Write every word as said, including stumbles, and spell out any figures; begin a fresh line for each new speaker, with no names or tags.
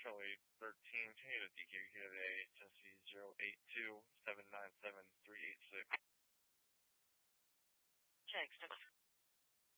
Charlie thirteen, continue to D Q here today, Tennessee zero eight two seven nine seven three eight six.
Jackson.